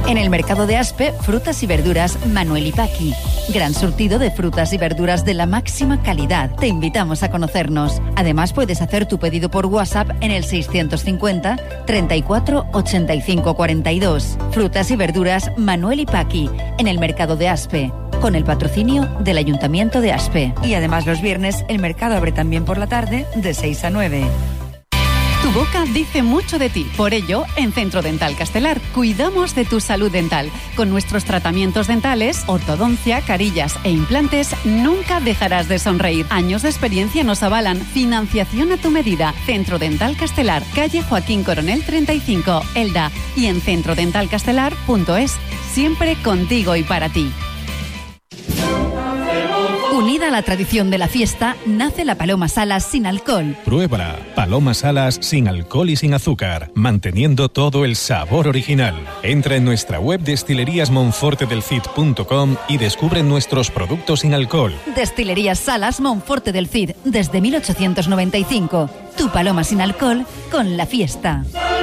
En el mercado de Aspe, frutas y verduras Manuel y Paqui. Gran surtido de frutas y verduras de la máxima calidad. Te invitamos a conocernos. Además, puedes hacer tu pedido por WhatsApp en el 650 34 85 42. Frutas y verduras Manuel y Paqui, en el mercado de Aspe, con el patrocinio del Ayuntamiento de Aspe. Y además los viernes el mercado abre también por la tarde de 6 a 9. Tu boca dice mucho de ti. Por ello, en Centro Dental Castelar cuidamos de tu salud dental. Con nuestros tratamientos dentales, ortodoncia, carillas e implantes, nunca dejarás de sonreír. Años de experiencia nos avalan. Financiación a tu medida. Centro Dental Castelar, calle Joaquín Coronel 35, Elda. Y en centrodentalcastelar.es. Siempre contigo y para ti. Unida a la tradición de la fiesta, nace la Paloma Salas sin alcohol. Pruébala. Paloma Salas sin alcohol y sin azúcar, manteniendo todo el sabor original. Entra en nuestra web destileríasmonfortedelcid.com y descubre nuestros productos sin alcohol. Destilerías Salas Monforte del Cid, desde 1895. Tu Paloma sin alcohol con la fiesta.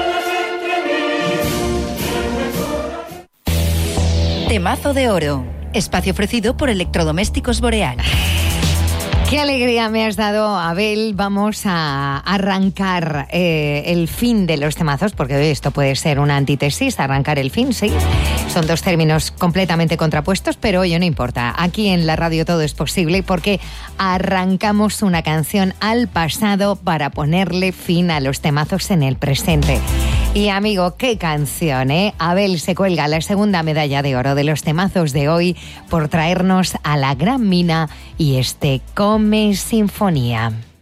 Temazo de oro. Espacio ofrecido por Electrodomésticos Boreal. Qué alegría me has dado, Abel. Vamos a arrancar el fin de los temazos, porque esto puede ser una antítesis, arrancar el fin, sí. Son dos términos completamente contrapuestos, pero oye, no importa. Aquí en la radio todo es posible porque arrancamos una canción al pasado para ponerle fin a los temazos en el presente. Y amigo, qué canción, ¿eh? Abel se cuelga la segunda medalla de oro de los temazos de hoy por traernos a La Gran Mina y este Come Sinfonía.